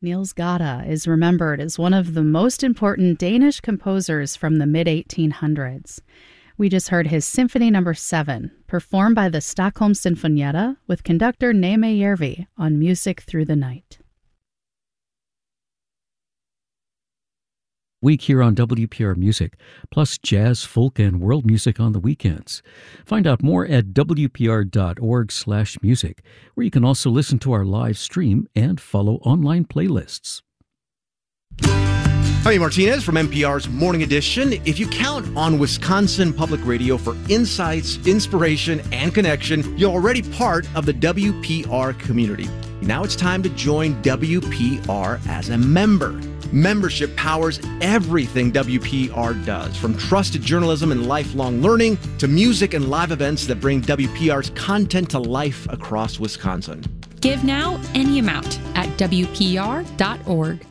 Niels Gade is remembered as one of the most important Danish composers from the mid-1800s. We just heard his Symphony No. 7, performed by the Stockholm Sinfonietta with conductor Neeme Järvi on Music Through the Night. Week here on WPR Music, plus jazz, folk, and world music on the weekends. Find out more at wpr.org/music, where you can also listen to our live stream and follow online playlists. Jaime Martinez from NPR's Morning Edition. If you count on Wisconsin Public Radio for insights, inspiration, and connection, you're already part of the WPR community. Now it's time to join WPR as a member. Membership powers everything WPR does, from trusted journalism and lifelong learning to music and live events that bring WPR's content to life across Wisconsin. Give now any amount at WPR.org.